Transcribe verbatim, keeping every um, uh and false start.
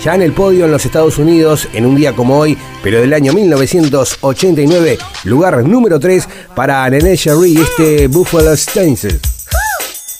Ya en el podio en los Estados Unidos, en un día como hoy, pero del año mil novecientos ochenta y nueve, lugar número tres para Neneh Cherry y este Buffalo Stances.